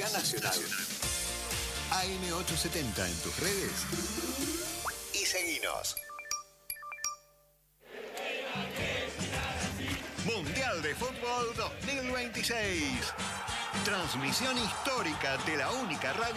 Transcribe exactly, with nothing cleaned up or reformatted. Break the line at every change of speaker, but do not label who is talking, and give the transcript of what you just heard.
actualidad nacional. A M ochocientos setenta en tus redes y seguinos. Mundial de Fútbol dos mil veintiséis. Transmisión histórica de la única radio